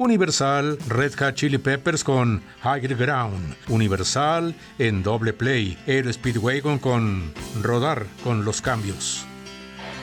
Universal Red Hot Chili Peppers con Higher Ground. Universal en doble play Aero Speedwagon con Rodar con los cambios.